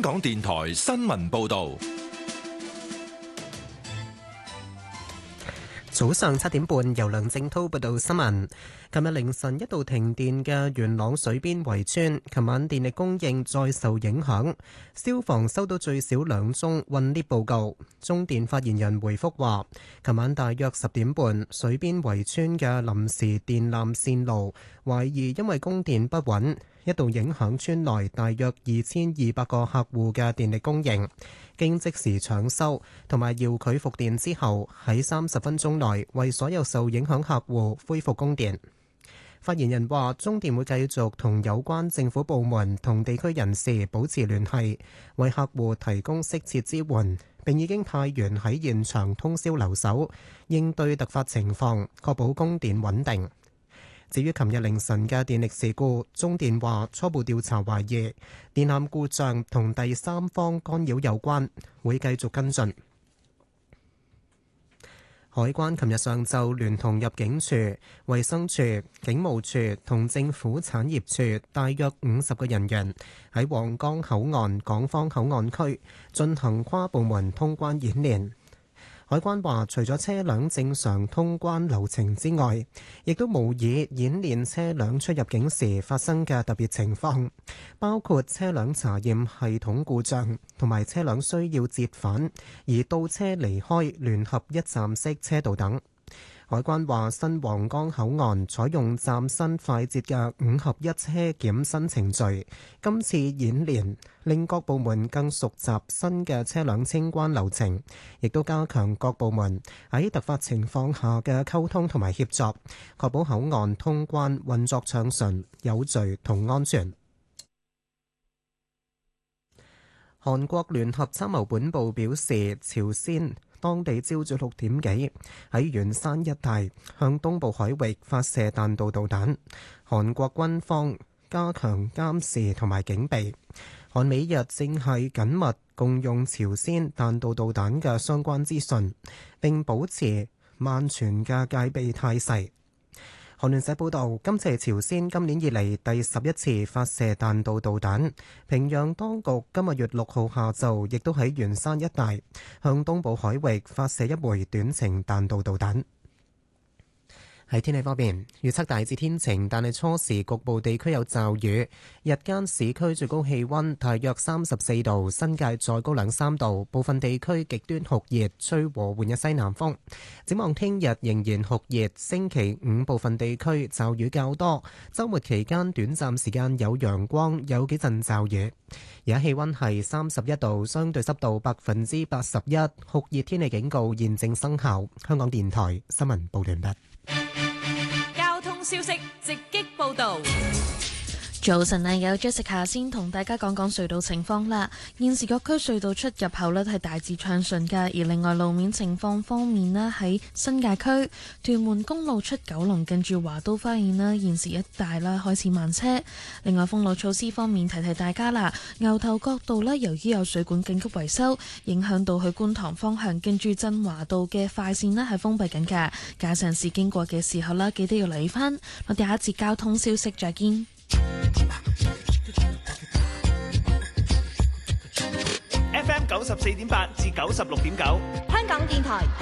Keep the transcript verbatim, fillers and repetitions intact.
港電台新聞報道。 早上七點半，由梁正濤報道新聞。琴日凌晨一度停電嘅元朗水邊圍村，琴晚電力供應再受影響。消防收到最少兩宗困 𨋢 報告。中電發言人回覆話，琴晚大約十點半，水邊圍村嘅臨時電纜線路懷疑因為供電不穩，一度影響村內大約二千二百個客戶嘅電力供應。經即時搶修同埋遙距復電之後，喺三十分鐘內為所有受影響客戶恢復供電。發言人話，中電會繼續同有關政府部門同地區人士保持聯繫，為客戶提供適切支援，並已經派員喺現場通宵留守，應對突發情況，確保供電穩定。至於琴日凌晨嘅電力事故，中電話初步調查懷疑電纜故障同第三方干擾有關，會繼續跟進。海關琴日上晝聯同入境處、衛生署、警務處同政府產業處大約五十個人員喺皇崗口岸港方口岸區進行跨部門通關演練。海關話，除咗車輛正常通關流程之外，亦都模擬演練車輛出入境時發生嘅特別情況，包括車輛查驗系統故障同埋車輛需要折返而倒車離開聯合一站式車道等。海關話，新皇崗口岸採用嶄新快捷嘅五合一車檢新程序，今次演練令各部門更熟習新嘅車輛清關流程，亦都加強各部門喺突發情況下嘅溝通同埋協作，確保口岸通關運作暢順、有序同安全。韓國聯合參謀本部表示，朝鮮當地朝早六點幾喺元山一帶向東部海域發射彈道導彈，韓國軍方加強監視同埋警備。韓美日正係緊密共用朝鮮彈道導彈嘅相關資訊，並保持萬全嘅戒備態勢。韓聯社報導，今次係朝鮮今年以嚟第十一次發射彈道導彈。平壤當局今個月六號下晝亦都喺元山一帶向東部海域發射一枚短程彈道導彈。喺天氣方面，預測大致天晴，但係初時局部地區有驟雨。日間市區最高氣溫大約三十四度，新界再高兩三度。部分地區極端酷熱，吹和緩嘅西南風。展望聽日仍然酷熱，星期五部分地區驟雨較多。週末期間短暫時間有陽光，有幾陣驟雨。而家氣溫係三十一度，相對濕度百分之八十一，酷熱天氣警告現正生效。香港電台新聞報完畢。 交通消息直擊報道。 早晨啊，有 Jessica 先同大家講講隧道情況啦。現時各區隧道出入口呢係大致暢順㗎，而另外路面情況方面呢，喺新界區屯門公路出九龍近住華都花園啦，現時一帶啦開始慢車。另外封路措施方面，提提大家啦，牛頭角道呢，由於有水管緊急維修，影響到去觀塘方向近住振華道嘅快線呢係封閉緊㗎，駕駛人士經過嘅時候啦，記得要留意返。我哋下一節交通消息再見。 F M 九十四點八至九十六點九， 香港電台